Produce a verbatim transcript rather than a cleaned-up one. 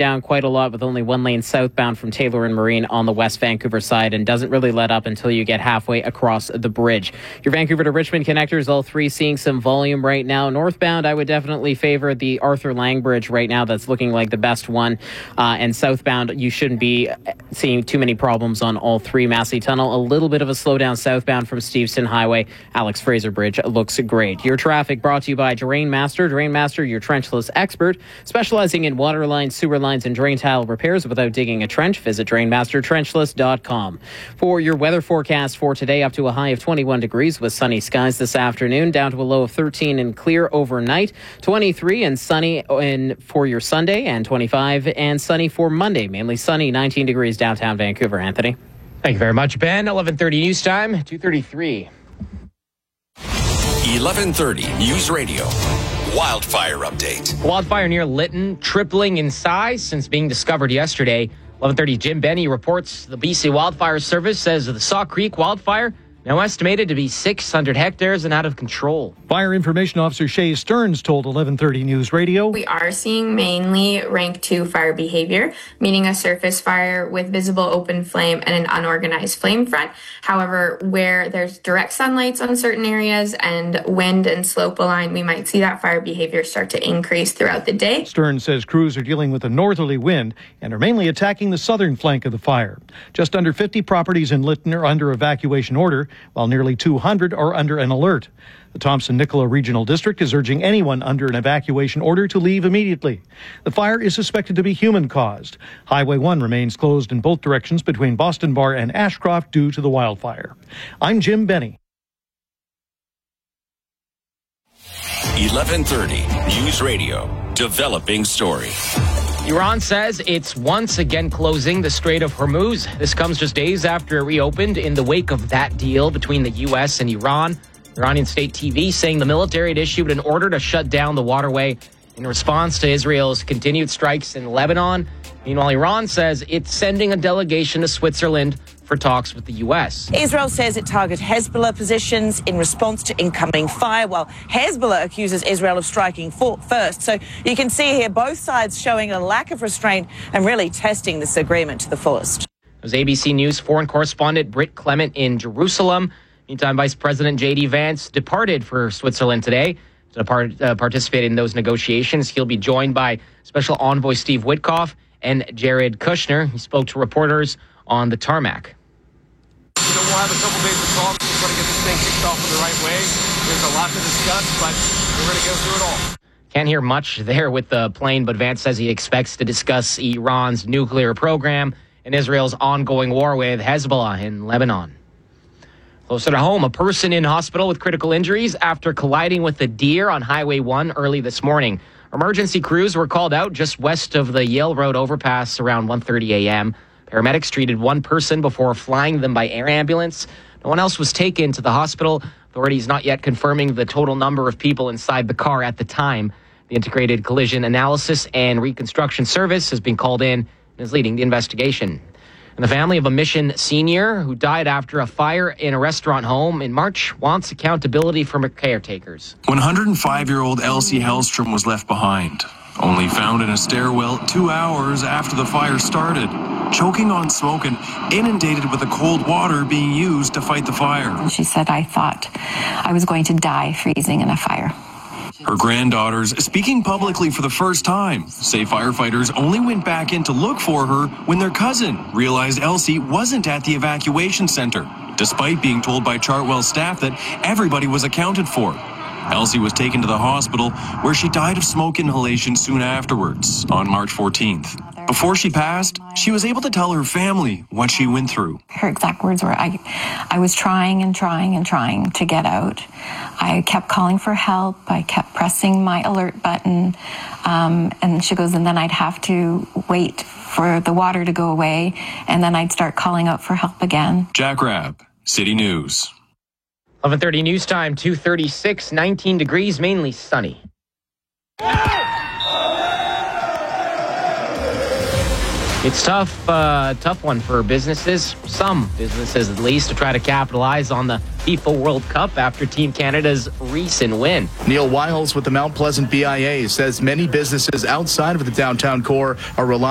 down quite a lot with only one lane southbound from Taylor and Marine on the West Vancouver side, and doesn't really let up until you get halfway across the bridge. Your Vancouver to Richmond connectors, all three seeing some volume right now. Northbound, I would definitely favor the Arthur Lang Bridge right now. That's looking like the best one. Uh, and southbound, you shouldn't be seeing too many problems on all three. Massey Tunnel, a little bit of a slowdown southbound from Steveston Highway. Alex Fraser Bridge looks great. Your traffic brought to you by Drain Master. Drain Master, your trenchless expert, specializing in water lines, sewer lines, and drain tile repairs without digging a trench. Visit drain master trenchless dot com. For your weather forecast for today, up to a high of twenty-one degrees with sunny skies this afternoon, down to a low of thirteen and clear overnight, twenty-three and sunny in for your Sunday, and twenty-five and sunny for Monday. Mainly sunny, nineteen degrees downtown Vancouver. Anthony. Thank you very much, Ben. eleven thirty news time, two thirty-three. eleven thirty News Radio. Wildfire update. Wildfire near Lytton tripling in size since being discovered yesterday. eleven thirty Jim Benny reports the B C Wildfire Service says the Saw Creek wildfire now estimated to be six hundred hectares and out of control. Fire Information Officer Shay Stearns told eleven thirty News Radio. We are seeing mainly rank two fire behavior, meaning a surface fire with visible open flame and an unorganized flame front. However, where there's direct sunlight on certain areas and wind and slope align, we might see that fire behavior start to increase throughout the day. Stearns says crews are dealing with a northerly wind and are mainly attacking the southern flank of the fire. Just under fifty properties in Lytton are under evacuation order, while nearly two hundred are under an alert. The Thompson-Nicola Regional District is urging anyone under an evacuation order to leave immediately. The fire is suspected to be human-caused. Highway one remains closed in both directions between Boston Bar and Ashcroft due to the wildfire. I'm Jim Benny. eleven thirty News Radio. Developing story. Iran says it's once again closing the Strait of Hormuz. This comes just days after it reopened in the wake of that deal between the U S and Iran. Iranian state T V saying the military had issued an order to shut down the waterway in response to Israel's continued strikes in Lebanon. Meanwhile, Iran says it's sending a delegation to Switzerland for talks with the U S. Israel says it targeted Hezbollah positions in response to incoming fire, while Hezbollah accuses Israel of striking for- first. So you can see here both sides showing a lack of restraint and really testing this agreement to the fullest. It was A B C News foreign correspondent Britt Clement in Jerusalem. Meantime, Vice President J D Vance departed for Switzerland today to part, uh, participate in those negotiations. He'll be joined by Special Envoy Steve Witkoff and Jared Kushner. He spoke to reporters on the tarmac. You know, we'll have a couple days of talk to try to get this thing kicked off in the right way. There's a lot to discuss, but we're going to go through it all. Can't hear much there with the plane, but Vance says he expects to discuss Iran's nuclear program and Israel's ongoing war with Hezbollah in Lebanon. Closer to home, a person in hospital with critical injuries after colliding with a deer on Highway one early this morning. Emergency crews were called out just west of the Yale Road overpass around one thirty a.m. Paramedics treated one person before flying them by air ambulance. No one else was taken to the hospital. Authorities not yet confirming the total number of people inside the car at the time. The Integrated Collision Analysis and Reconstruction Service has been called in and is leading the investigation. And the family of a Mission senior who died after a fire in a restaurant home in March wants accountability from her caretakers. one hundred five-year-old Elsie Hellstrom was left behind, only found in a stairwell two hours after the fire started, choking on smoke and inundated with the cold water being used to fight the fire. She said, I thought I was going to die freezing in a fire. Her granddaughters, speaking publicly for the first time, say firefighters only went back in to look for her when their cousin realized Elsie wasn't at the evacuation center, despite being told by Chartwell staff that everybody was accounted for. Elsie was taken to the hospital, where she died of smoke inhalation soon afterwards, on March fourteenth. Before she passed, she was able to tell her family what she went through. Her exact words were, I, I was trying and trying and trying to get out. I kept calling for help. I kept pressing my alert button. Um, and she goes, and then I'd have to wait for the water to go away, and then I'd start calling out for help again. Jack Rabb, City News. eleven thirty news time, two thirty-six, nineteen degrees, mainly sunny. It's tough, uh, tough one for businesses, some businesses at least, to try to capitalize on the FIFA World Cup after Team Canada's recent win. Neil Wiles with the Mount Pleasant B I A says many businesses outside of the downtown core are relying